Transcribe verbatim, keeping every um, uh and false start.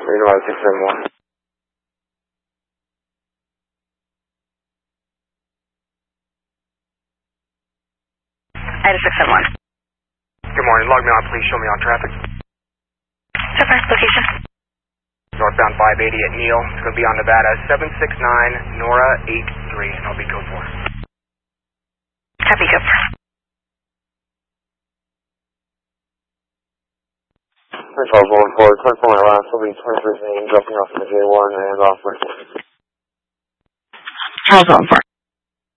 Reading about six seven one. Item six seven one. Good morning. Log me on, please. Show me on traffic. So far, location. Northbound five eighty at Neal. It's going to be on Nevada seven six nine, Nora eight three, and I'll be code four. Copy, code four. three twelve going forward. twenty-four my last. Will be twenty-three name, dropping off from the J one and off my. Charles going for.